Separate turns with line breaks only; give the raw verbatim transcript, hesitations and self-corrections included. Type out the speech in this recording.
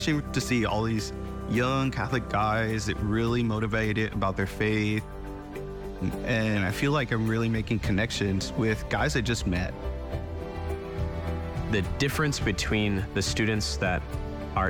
to see all these young Catholic guys that really motivated about their faith. And I feel like I'm really making connections with guys I just met.
The difference between the students that